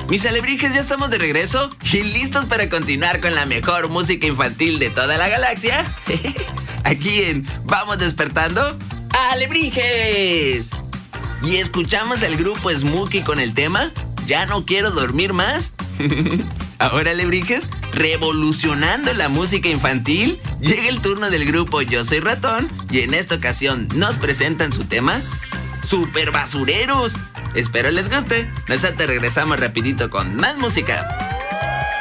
Mis alebrijes, ya estamos de regreso y listos para continuar con la mejor música infantil de toda la galaxia. Aquí en Vamos Despertando Alebrijes. Y escuchamos al grupo Smokey con el tema Ya no quiero dormir más. Ahora, alebrijes, revolucionando la música infantil, llega el turno del grupo Yo Soy Ratón y en esta ocasión nos presentan su tema Super Basureros. Espero les guste. Nosotros regresamos rapidito con más música.